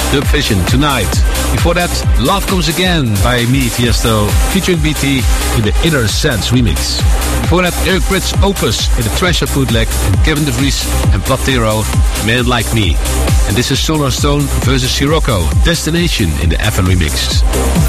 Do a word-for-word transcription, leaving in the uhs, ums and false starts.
Dub Vision, Tonight. Before that, Love Comes Again by me, Tiesto, featuring B T in the Inner Sense remix. Before that, Eric Prydz, Opus in the Treasure bootleg, and Kevin De Vries and Platero, Man Like Me. And this is Solar Stone versus Sirocco, Destination in the F N remix.